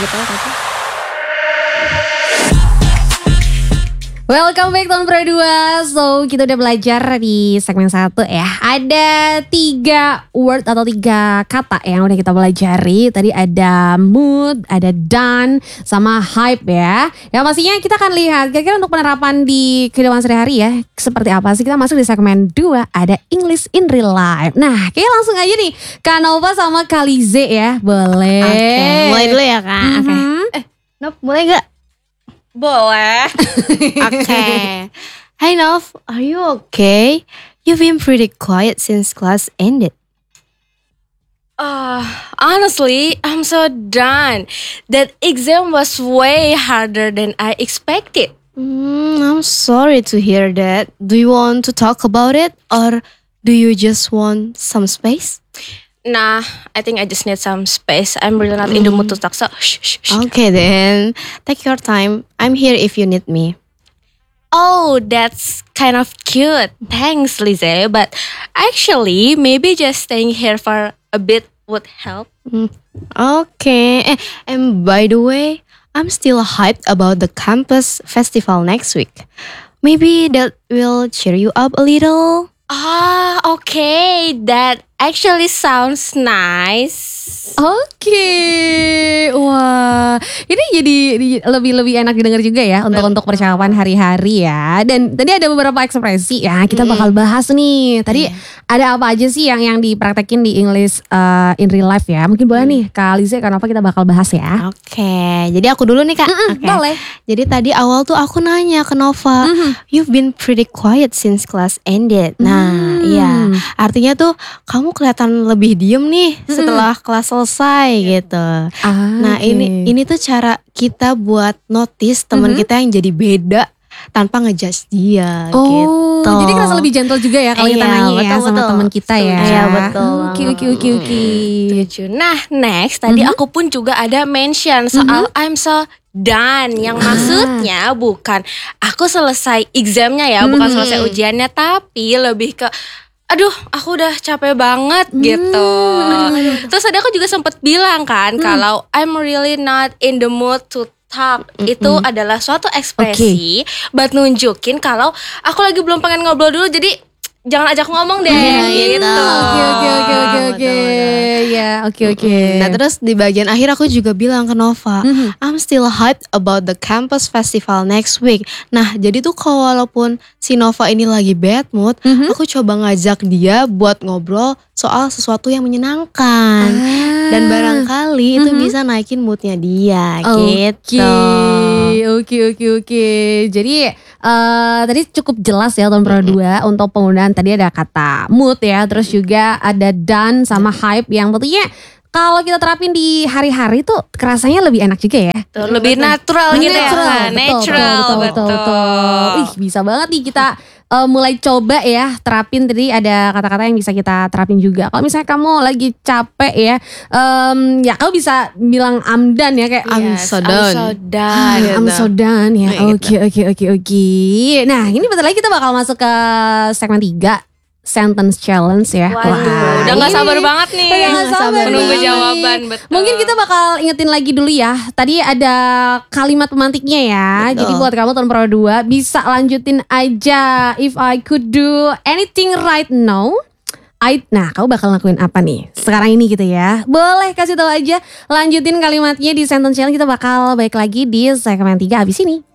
lagi tahu tapi. Welcome back Tahun Pro 2. So kita udah belajar di segmen 1 ya. Ada 3 word atau 3 kata yang udah kita pelajari. Tadi ada mood, ada done, sama hype ya. Yang pastinya kita akan lihat kira-kira untuk penerapan di kehidupan sehari-hari ya seperti apa sih. Kita masuk di segmen 2, ada English in real life. Nah kayaknya langsung aja nih Kak Nova sama Kalize ya. Boleh. Oke, mulai dulu ya Kak. Oke. Nop, mulai gak? Boleh. Okay. Hey Nov, are you okay? You've been pretty quiet since class ended. Honestly, I'm so done. That exam was way harder than I expected. I'm sorry to hear that. Do you want to talk about it or do you just want some space? Nah, I think I just need some space. I'm really not in the mood to talk. So, shh. Okay then, take your time. I'm here if you need me. Oh, that's kind of cute. Thanks, Lizzie. But actually, maybe just staying here for a bit would help. Okay. And by the way, I'm still hyped about the campus festival next week. Maybe that will cheer you up a little. Okay. That actually sounds nice. Oke, wah, ini jadi lebih enak didengar juga ya untuk percakapan hari-hari ya. Dan tadi ada beberapa ekspresi ya kita bakal bahas nih. Tadi ada apa aja sih yang dipraktekin di English in real life ya? Mungkin boleh nih Kak Alize, kenapa kita bakal bahas ya? Oke, jadi aku dulu nih Kak. Oke. Boleh. Jadi tadi awal tuh aku nanya ke Nova, you've been pretty quiet since class ended. Nah, iya, artinya tuh kamu kelihatan lebih diem nih setelah kelas selesai gitu. Nah, ini tuh cara kita buat notice teman kita yang jadi beda tanpa ngejudge dia gitu. Jadi kerasa lebih gentle juga ya kalau kita nanya ya sama teman kita ya. Iya, betul. Oke. Setuju. Nah, next tadi aku pun juga ada mention soal I'm so done. Yang maksudnya bukan aku selesai examnya ya, bukan selesai ujiannya, tapi lebih ke aduh, aku udah capek banget gitu. Terus tadi aku juga sempat bilang kan kalau I'm really not in the mood to talk. Itu adalah suatu ekspresi buat nunjukin kalau aku lagi belum pengen ngobrol dulu, jadi jangan ajak ngomong deh gitu. Oke. Ya, oke. Nah, terus di bagian akhir aku juga bilang ke Nova, I'm still hyped about the campus festival next week. Nah, jadi tuh walaupun si Nova ini lagi bad mood, aku coba ngajak dia buat ngobrol soal sesuatu yang menyenangkan. Dan barangkali itu bisa naikin moodnya dia gitu. Oke. Jadi tadi cukup jelas ya Tahun Pro 2 untuk penggunaan tadi ada kata mood ya, terus juga ada done sama hype yang tentunya kalau kita terapin di hari-hari tuh kerasanya lebih enak juga ya. Lebih natural gitu ya. Betul. Ih, bisa banget nih kita mulai coba ya terapin. Tadi ada kata-kata yang bisa kita terapin juga. Kalau misalnya kamu lagi capek ya, ya kamu bisa bilang I'm done ya, kayak I'm so done. I'm so done ya. Oke. Nah, ini bentar lagi kita bakal masuk ke segmen 3, sentence challenge ya. Waduh, udah gak sabar banget nih. Menunggu jawaban, betul. Mungkin kita bakal ingetin lagi dulu ya. Tadi ada kalimat pemantiknya ya. Betul. Jadi buat kamu Tahun Pro 2 bisa lanjutin aja. If I could do anything right now, nah kamu bakal lakuin apa nih sekarang ini gitu ya. Boleh kasih tahu aja. Lanjutin kalimatnya di sentence challenge. Kita bakal balik lagi di segmen 3 habis ini.